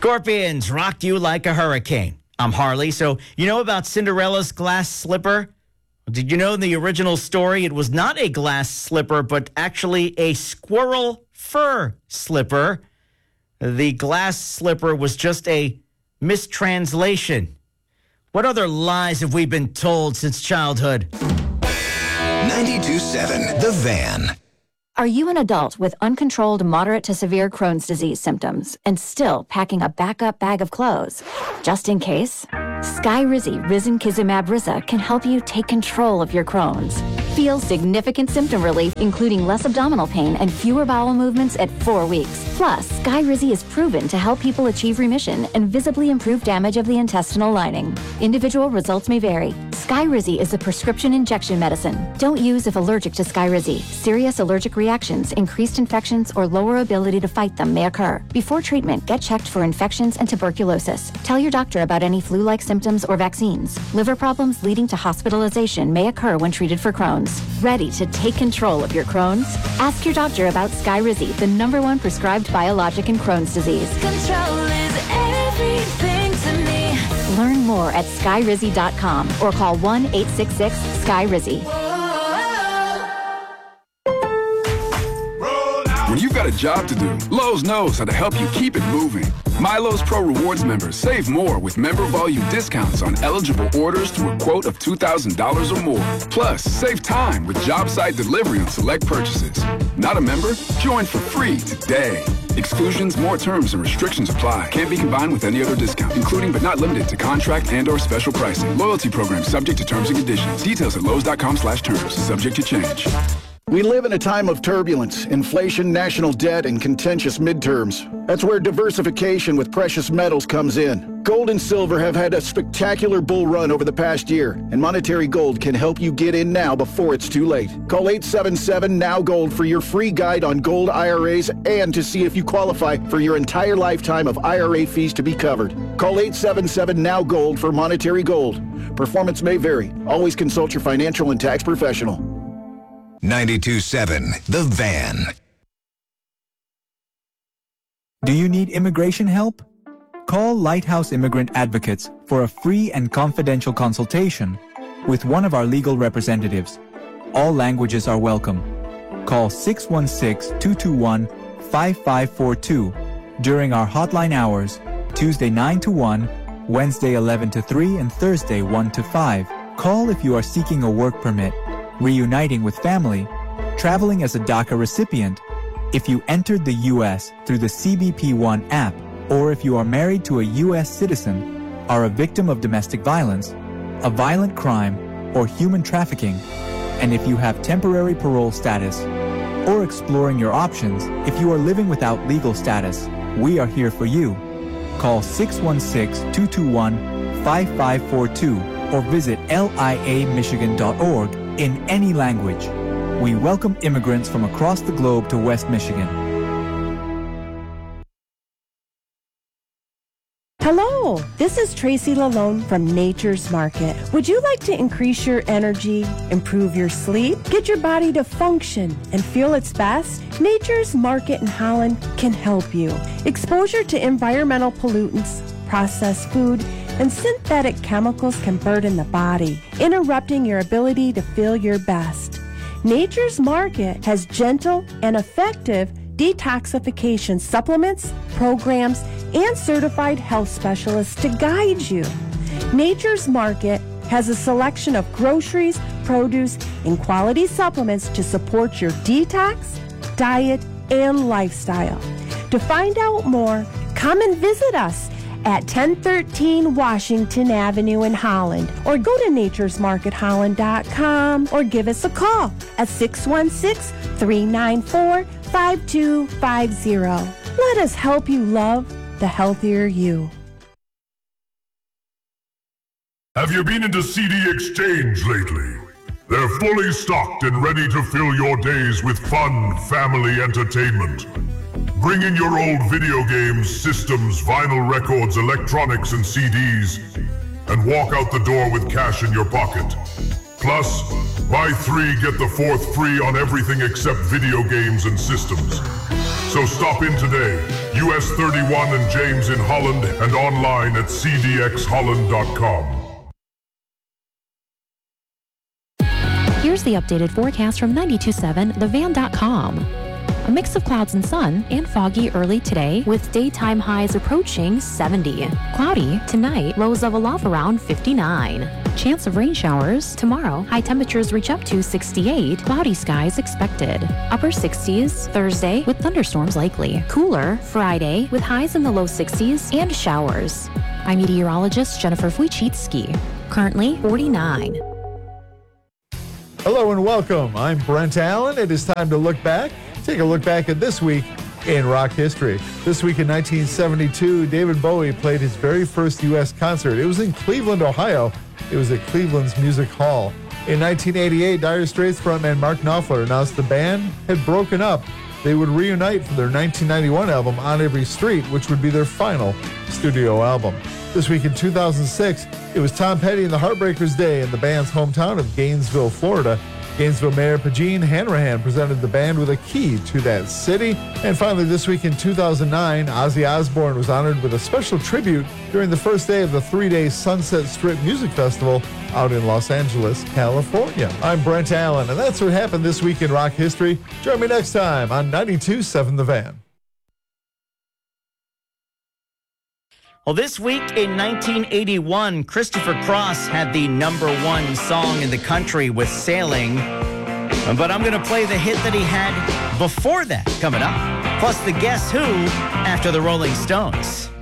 Scorpions rocked you like a hurricane. I'm Harley. So, you know about Cinderella's glass slipper? Did you know in the original story it was not a glass slipper, but actually a squirrel fur slipper? The glass slipper was just a mistranslation. What other lies have we been told since childhood? 92.7 The Van. Are you an adult with uncontrolled moderate to severe Crohn's disease symptoms and still packing a backup bag of clothes? Just in case, Skyrizi Risankizumab Riza can help you take control of your Crohn's. Feel significant symptom relief, including less abdominal pain and fewer bowel movements at 4 weeks. Plus, Skyrizi is proven to help people achieve remission and visibly improve damage of the intestinal lining. Individual results may vary. Skyrizi is a prescription injection medicine. Don't use if allergic to Skyrizi. Serious allergic reactions, increased infections, or lower ability to fight them may occur. Before treatment, get checked for infections and tuberculosis. Tell your doctor about any flu-like symptoms or vaccines. Liver problems leading to hospitalization may occur when treated for Crohn's. Ready to take control of your Crohn's? Ask your doctor about Skyrizi, the #1 prescribed biologic in Crohn's disease. Control is everything to me. Learn more at skyrizi.com or call 1-866-SKYRIZI. When you've got a job to do, Lowe's knows how to help you keep it moving. MyLowe's Pro Rewards members save more with member volume discounts on eligible orders through a quote of $2,000 or more. Plus, save time with job site delivery on select purchases. Not a member? Join for free today. Exclusions, more terms, and restrictions apply. Can't be combined with any other discount, including but not limited to contract and/or special pricing. Loyalty program subject to terms and conditions. Details at Lowe's.com/terms. Subject to change. We live in a time of turbulence, inflation, national debt, and contentious midterms. That's where diversification with precious metals comes in. Gold and silver have had a spectacular bull run over the past year, and Monetary Gold can help you get in now before it's too late. Call 877-NOW-GOLD for your free guide on gold IRAs and to see if you qualify for your entire lifetime of IRA fees to be covered. Call 877-NOW-GOLD for Monetary Gold. Performance may vary. Always consult your financial and tax professional. 92.7 The Van. Do you need immigration help? Call Lighthouse Immigrant Advocates for a free and confidential consultation with one of our legal representatives. All languages are welcome. Call 616-221-5542 during our hotline hours, Tuesday 9 to 1, Wednesday 11 to 3, and Thursday 1 to 5. Call if you are seeking a work permit, reuniting with family, traveling as a DACA recipient, if you entered the U.S. through the CBP One app, or if you are married to a U.S. citizen, are a victim of domestic violence, a violent crime, or human trafficking, and if you have temporary parole status, or exploring your options if you are living without legal status, we are here for you. Call 616-221-5542 or visit liamichigan.org in any language. We welcome immigrants from across the globe to West Michigan. Hello, this is Tracy Lalone from Nature's Market. Would you like to increase your energy, improve your sleep, get your body to function and feel its best? Nature's Market in Holland can help you. Exposure to environmental pollutants, processed food, and synthetic chemicals can burden the body, interrupting your ability to feel your best. Nature's Market has gentle and effective detoxification supplements, programs, and certified health specialists to guide you. Nature's Market has a selection of groceries, produce, and quality supplements to support your detox, diet, and lifestyle. To find out more, come and visit us at 1013 Washington Avenue in Holland, or go to naturesmarketholland.com or give us a call at 616-394-5250. Let us help you love the healthier you. Have you been into CD Exchange lately? They're fully stocked and ready to fill your days with fun, family entertainment. Bring in your old video games, systems, vinyl records, electronics, and CDs, and walk out the door with cash in your pocket. Plus, buy 3, get the 4th free on everything except video games and systems. So stop in today. US 31 and James in Holland and online at cdxholland.com. Here's the updated forecast from 92.7 thevan.com. A mix of clouds and sun and foggy early today with daytime highs approaching 70. Cloudy tonight, lows level off around 59. Chance of rain showers tomorrow. High temperatures reach up to 68. Cloudy skies expected. Upper 60s Thursday with thunderstorms likely. Cooler Friday with highs in the low 60s and showers. I'm meteorologist Jennifer Wojcicki. Currently 49. Hello and welcome. I'm Brent Allen. It is time to look back. Take a look back at this week in rock history. This week in 1972, David Bowie played his very first U.S. concert. It was in Cleveland, Ohio. It was at Cleveland's Music Hall. In 1988, Dire Straits frontman Mark Knopfler announced the band had broken up. They would reunite for their 1991 album, On Every Street, which would be their final studio album. This week in 2006, it was Tom Petty and the Heartbreakers Day in the band's hometown of Gainesville, Florida. Gainesville Mayor Pajeen Hanrahan presented the band with a key to that city. And finally, this week in 2009, Ozzy Osbourne was honored with a special tribute during the first day of the 3-day Sunset Strip Music Festival out in Los Angeles, California. I'm Brent Allen, and that's what happened this week in rock history. Join me next time on 92.7 The Van. Well, this week in 1981, Christopher Cross had the #1 song in the country with Sailing. But I'm going to play the hit that he had before that coming up. Plus the Guess Who after the Rolling Stones.